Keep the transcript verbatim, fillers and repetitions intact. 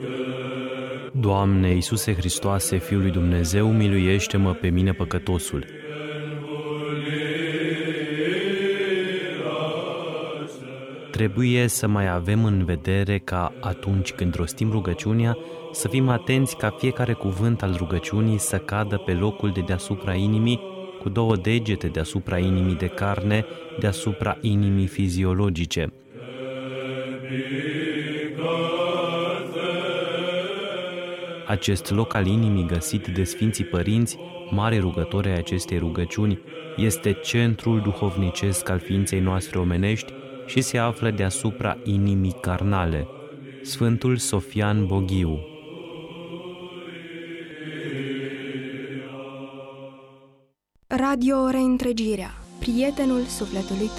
Doamne Iisuse Hristoase, Fiul lui Dumnezeu, miluiește-mă pe mine păcătosul. Trebuie să mai avem în vedere ca atunci când rostim rugăciunea, să fim atenți ca fiecare cuvânt al rugăciunii să cadă pe locul de deasupra inimii, cu două degete deasupra inimii de carne, deasupra inimii fiziologice. Acest loc al inimii găsit de Sfinții Părinți, mari rugători ai acestei rugăciuni, este centrul duhovnicesc al ființei noastre omenești și se află deasupra inimii carnale. Sfântul Sofian Boghiu. Radio Reîntregirea, prietenul sufletului tău.